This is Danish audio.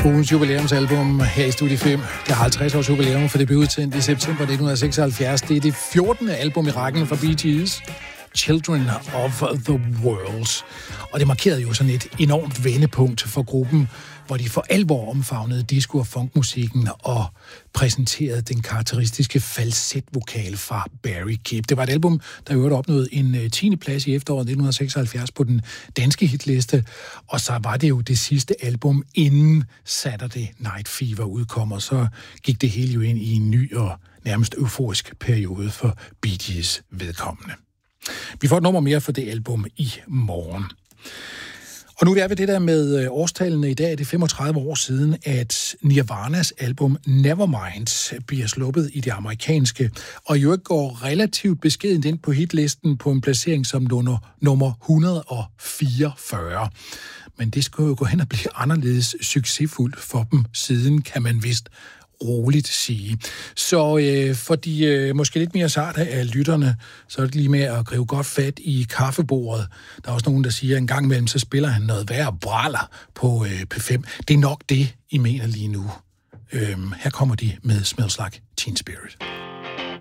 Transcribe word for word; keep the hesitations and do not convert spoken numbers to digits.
Ugens jubilæumsalbum her i Studie fem. Det har halvtreds års jubilæum, for det blev udsendt i september nitten seksoghalvfjerds. Det er det fjortende album i rækken fra Bee Gees, Children of the World. Og det markerede jo sådan et enormt vendepunkt for gruppen, hvor de for alvor omfavnede disco- og funkmusikken og præsenterede den karakteristiske falsetvokal fra Barry Gibb. Det var et album, der jo opnåede en tiende plads i efteråret nitten seksoghalvfjerds på den danske hitliste, og så var det jo det sidste album, inden Saturday Night Fever udkom, og så gik det hele jo ind i en ny og nærmest euforisk periode for Bee Gees vedkommende. Vi får et nummer mere for det album i morgen. Og nu er vi det der med årstallene i dag. Det er femogtredive år siden, at Nirvanas album Nevermind bliver sluppet i det amerikanske, og jo ikke går relativt beskedent ind på hitlisten på en placering som nummer, nummer et hundrede og fireogfyrre. Men det skulle jo gå hen og blive anderledes succesfuldt for dem siden, kan man vist roligt sige. Så øh, for de øh, måske lidt mere sarte af lytterne, så er det lige med at gribe godt fat i kaffebordet. Der er også nogen, der siger, at en gang imellem, så spiller han noget værre braller på øh, P fem. Det er nok det, I mener lige nu. Øhm, her kommer de med Smells Like Teen Spirit.